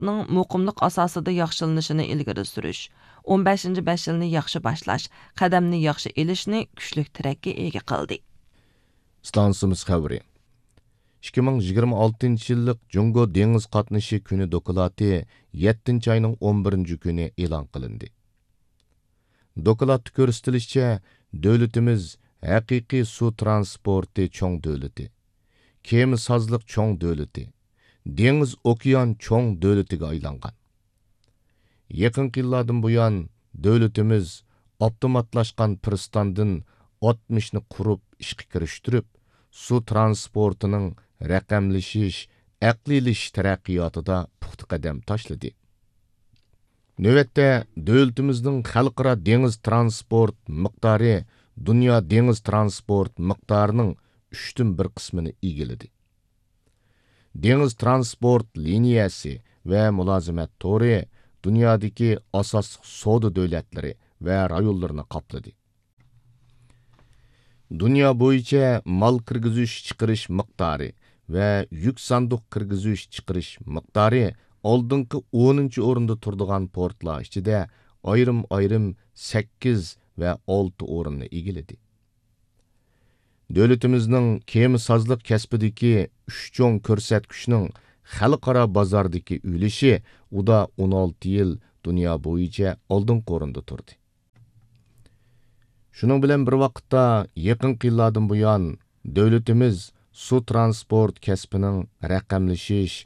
transportning muqimlik asosida yaxshilanishini ilgari surish, 15-5 yilni yaxshi boshlash, qadamni yaxshi elishni kuchli tirakka ega qildi. Stansimiz xəbəri 2026 yıllık Jungo dengiz qatnaşı günü doklati 7 ayının 11 günü e'lon qilindi. Doklatda ko'rsatilishicha, davlatimiz haqiqiy suv transporti cho'ng davlati, kema sozliq cho'ng davlati, dengiz okean cho'ng davlatiga aylangan. Yaqin yillardan buyon davlatimiz avtomatlashgan pristandin 60 ni qurib ishga kirishtirib, suv transportining raqamlashish, aqliylashish taraqqiyotida puxta qadam tashladi. Növətdə dövlətimizin xalqara dengiz transport miqdarı dünya dengiz transport miqdarının 3'tün 1 qismini egilidi. Dengiz transport liniyasi və mülazimat tori dünyadakı asaslı savdo dövlətləri və rayonlarını qapladı. Dünya boyunca mal kirgizish chiqarish miqdori və yük sanduq kirgizish chiqarish miqdori oldingi 10 o'rinda turadigan portlar ichida ayrim 8 va 6 o'rinni egiladi. Davlatimizning kema sozliq kasbidagi 3 cho'ng ko'rsatkichning xalqaro bozordagi ulushi uda 16 yil dunyo bo'yicha oldingi o'rinda turdi. Shuning bilan bir vaqtda yaqin yillardan buyon davlatimiz suv transport kasbining raqamlashish,